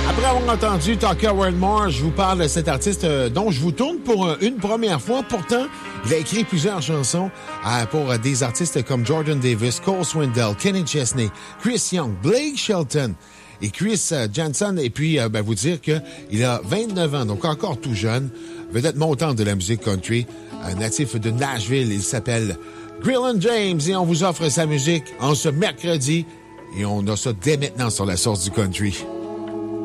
Après avoir entendu Tucker Wellmore, je vous parle de cet artiste dont je vous tourne pour une première fois. Pourtant, il a écrit plusieurs chansons pour des artistes comme Jordan Davis, Cole Swindell, Kenny Chesney, Chris Young, Blake Shelton et Chris Janson. Et puis, vous dire qu'il a 29 ans, donc encore tout jeune, vedette montante de la musique country, natif de Nashville. Il s'appelle Grillon James et on vous offre sa musique en ce mercredi. Et on a ça dès maintenant sur la source du country.